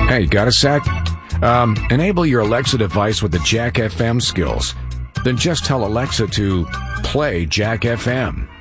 Hey, got a sec? Enable your Alexa device with the Jack FM skills. Then just tell Alexa to play Jack FM.